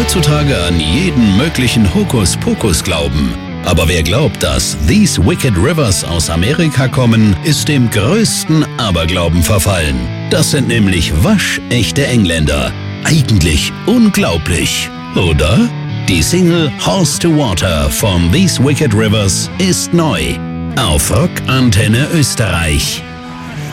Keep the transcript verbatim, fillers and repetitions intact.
heutzutage an jeden möglichen Hokuspokus glauben. Aber wer glaubt, dass These Wicked Rivers aus Amerika kommen, ist dem größten Aberglauben verfallen. Das sind nämlich waschechte Engländer. Eigentlich unglaublich, oder? Die Single Horse to Water von These Wicked Rivers ist neu auf Rock Antenne Österreich.